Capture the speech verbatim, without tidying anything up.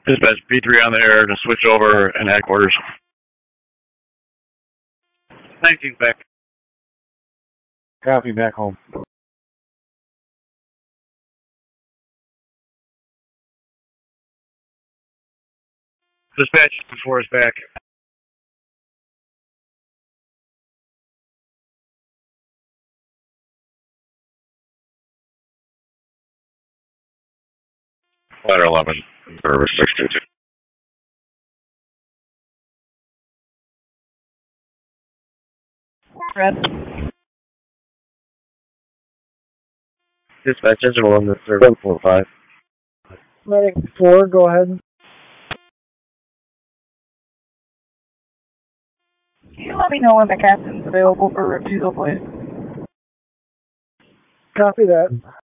Dispatch B three on the air to switch over and act orders. nineteen back. Copy, back home. Dispatch four is back. Ladder eleven, service six two two. Red. Dispatch engine one, the service one four five. Medic four, go ahead. Can you let me know when the captain's available for refusal, please? Copy that.